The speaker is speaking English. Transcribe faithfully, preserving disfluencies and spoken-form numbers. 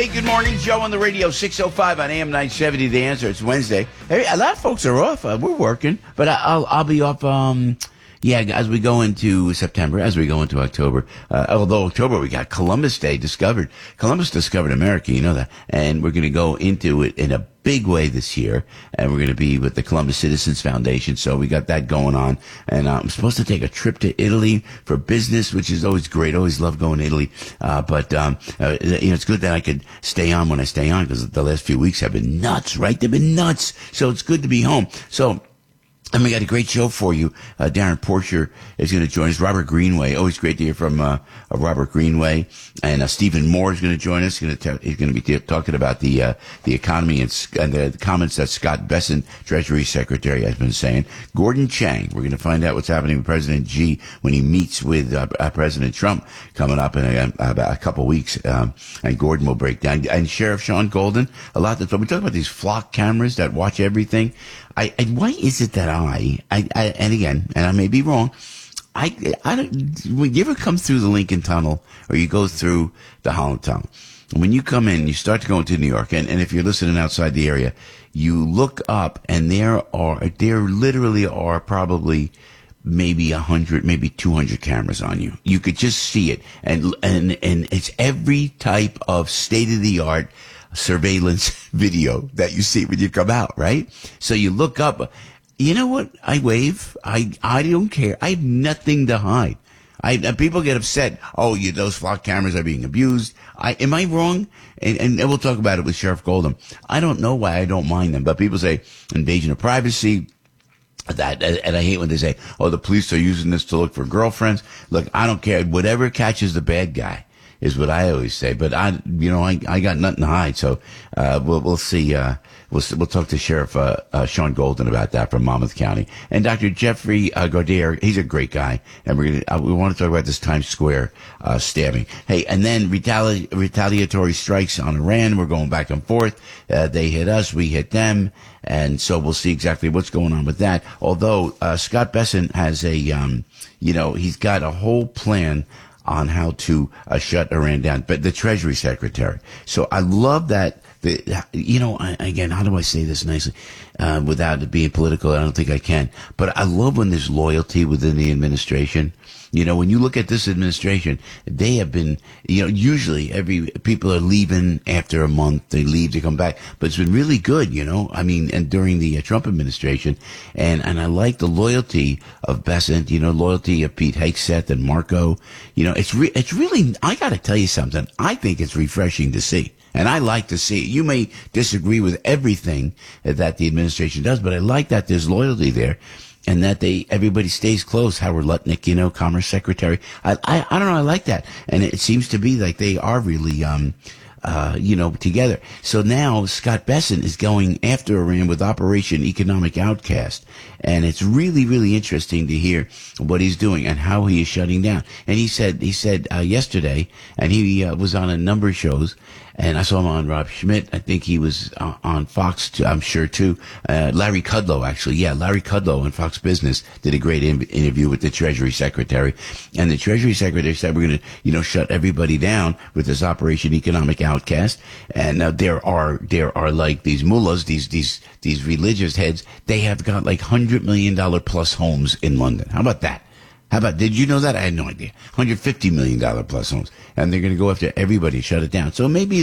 Hey, good morning. Joe on the radio, six oh five on A M nine seventy. The Answer. It's Wednesday. Hey, a lot of folks are off. Uh, we're working, but I, I'll I'll be off. Um, yeah, as we go into September, as we go into October. Uh, although October we got Columbus Day discovered. Columbus discovered America. You know that, and we're going to go into it in a big way this year, and we're going to be with the Columbus Citizens Foundation. So we got that going on, and uh, I'm supposed to take a trip to Italy for business, which is always great. Always love going to Italy, uh, but um, uh, you know, it's good that I could stay on when I stay on, because the last few weeks have been nuts, right? They've been nuts. So it's good to be home. So. And we got a great show for you. Uh, Darren Porcher is going to join us. Robert Greenway, always great to hear from uh, uh, Robert Greenway. And uh, Stephen Moore is going to join us. He's going to, he's going to be t- talking about the uh, the economy and, and the comments that Scott Bessent, Treasury Secretary, has been saying. Gordon Chang, we're going to find out what's happening with President Xi when he meets with uh, uh, President Trump coming up in a, about a couple weeks. Um, and Gordon will break down. And Sheriff Sean Golden, a lot of we talk about these flock cameras that watch everything. I, I, why is it that I, I, I, and again, and I may be wrong, I, I don't, when you ever come through the Lincoln Tunnel or you go through the Holland Tunnel, when you come in, you start to go into New York, and, and if you're listening outside the area, you look up and there are, there literally are probably maybe a hundred, maybe two hundred cameras on you. You could just see it. And, and, and it's every type of state of the art surveillance video that you see when you come out, right? So you look up, you know what? I wave. I, I don't care. I have nothing to hide. I, people get upset. Oh, you, those flock cameras are being abused. I, am I wrong? And, and we'll talk about it with Sheriff Golden. I don't know why I don't mind them, but people say invasion of privacy. That, and I hate when they say, oh, the police are using this to look for girlfriends. Look, I don't care. Whatever catches the bad guy is what I always say. But I, you know, I, I got nothing to hide. So, uh, we'll, we'll see, uh, we'll, we'll talk to Sheriff, uh, uh, Sean Golden about that from Monmouth County. And Doctor Jeffrey, uh, Gaudier, he's a great guy. And we're gonna, uh, we want to talk about this Times Square, uh, stabbing. Hey, and then retali- retaliatory strikes on Iran. We're going back and forth. Uh, they hit us, we hit them. And so we'll see exactly what's going on with that. Although, uh, Scott Bessent has a, um, you know, he's got a whole plan on how to uh, shut Iran down, but the Treasury Secretary. So I love that. The, you know, I, again, how do I say this nicely uh, without it being political? I don't think I can. But I love when there's loyalty within the administration. You know, when you look at this administration, they have been, you know, usually every, people are leaving after a month, they leave, they come back, but it's been really good, you know, I mean, and during the uh, Trump administration, and, and I like the loyalty of Bessent, you know, loyalty of Pete Hegseth and Marco, you know, it's re- it's really, I gotta tell you something, I think it's refreshing to see. And I like to see it. You may disagree with everything that the administration does, but I like that there's loyalty there. And that they, everybody stays close. Howard Lutnick, you know, Commerce Secretary. I, I, I don't know. I like that. And it seems to be like they are really, um, uh, you know, together. So now Scott Bessent is going after Iran with Operation Economic Outcast. And it's really, really interesting to hear what he's doing and how he is shutting down. And he said, he said, uh, yesterday, and he uh, was on a number of shows, and I saw him on Rob Schmidt. I think he was uh, on Fox, too, I'm sure, too. Uh, Larry Kudlow, actually. Yeah, Larry Kudlow on Fox Business did a great in- interview with the Treasury Secretary. And the Treasury Secretary said, we're going to, you know, shut everybody down with this Operation Economic Outcast. And uh, there are, there are like these mullahs, these, these, these religious heads. They have got like one hundred million dollars plus homes in London. How about that? How about, did you know that? I had no idea. one hundred fifty million dollars plus homes. And they're going to go after everybody, shut it down. So maybe